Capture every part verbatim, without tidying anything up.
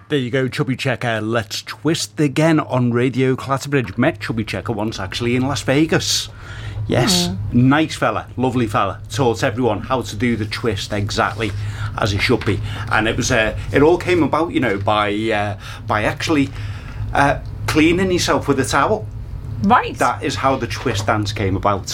There you go, Chubby Checker. Let's twist again on Radio Clatterbridge. Met Chubby Checker once actually in Las Vegas. Yes, mm. Nice fella, lovely fella. Taught everyone how to do the twist exactly as it should be, and it was uh, it all came about, you know, by uh, by actually uh, cleaning yourself with a towel. Right. That is how the twist dance came about.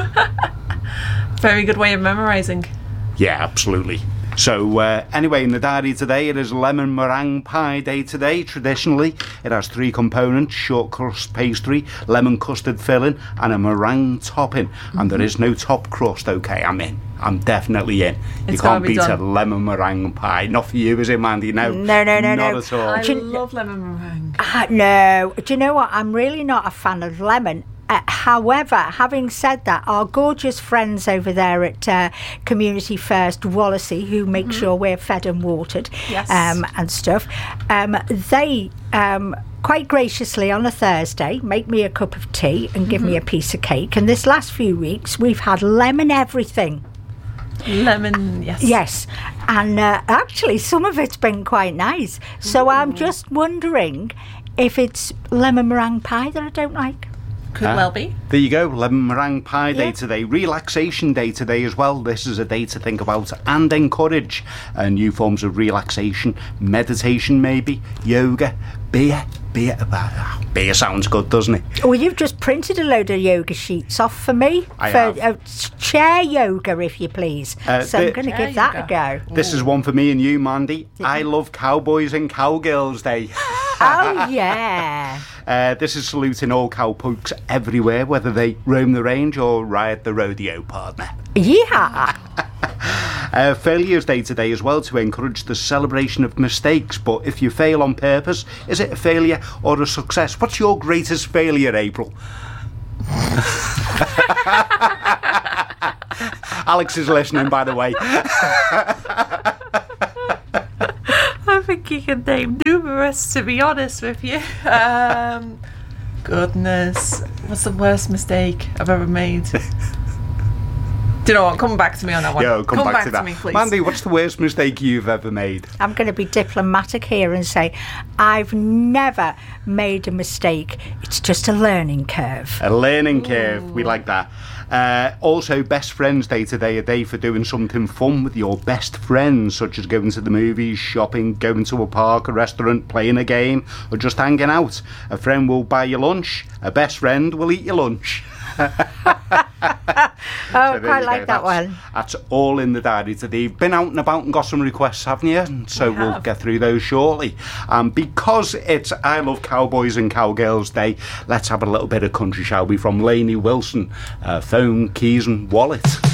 Very good way of memorising. Yeah, absolutely. So uh, anyway, in the diary today, it is lemon meringue pie day today. Traditionally, it has three components: short crust pastry, lemon custard filling, and a meringue topping. Mm-hmm. And there is no top crust. Okay, I'm in. I'm definitely in. It's you can't beat done. a lemon meringue pie. Not for you, is it, Mandy? No, no, no, no, not no. at all. I Do you- love lemon meringue. Uh, no. Do you know what? I'm really not a fan of lemon. Uh, however, having said that, our gorgeous friends over there at uh, Community First Wallasey, who make mm-hmm. sure we're fed and watered yes. um, and stuff, um, they um, quite graciously on a Thursday make me a cup of tea and give mm-hmm. me a piece of cake. And this last few weeks, we've had lemon everything. Lemon, yes. Yes, and uh, actually some of it's been quite nice. So Ooh. I'm just wondering if it's lemon meringue pie that I don't like. Could uh, well be. There you go, lemon meringue pie day yeah. today. Relaxation day today as well. This is a day to think about and encourage uh, new forms of relaxation, meditation maybe, yoga, beer. Beer, uh, beer sounds good, doesn't it? Well, you've just printed a load of yoga sheets off for me. I for have. Uh, chair yoga, if you please. Uh, so the, I'm going to give that a go. This is one for me and you, Mandy. I love Cowboys and Cowgirls Day. Oh, yeah. Uh, this is saluting all cowpokes everywhere, whether they roam the range or ride the rodeo, partner. Yeah. uh, Failures Day today as well, to encourage the celebration of mistakes. But if you fail on purpose, is it a failure or a success? What's your greatest failure, April? Alex is listening, by the way. I think you can name numerous, to be honest with you. Um, goodness, what's the worst mistake I've ever made? Do you know what? Come back to me on that one. Yo, come, come back, back to, to that. me, please. Mandy, what's the worst mistake you've ever made? I'm going to be diplomatic here and say I've never made a mistake. It's just a learning curve. A learning Ooh. curve. We like that. Uh, also, Best Friends Day today, a day for doing something fun with your best friends, such as going to the movies, shopping, going to a park, a restaurant, playing a game, or just hanging out. A friend will buy you lunch. A best friend will eat your lunch. Oh, So quite like go. that that's, one. That's all in the diary today. You've been out and about and got some requests, haven't you? And so We we'll have. get through those shortly. Um, because it's I Love Cowboys and Cowgirls Day, let's have a little bit of country, shall we, from Lainey Wilson. Uh, phone, keys and wallet.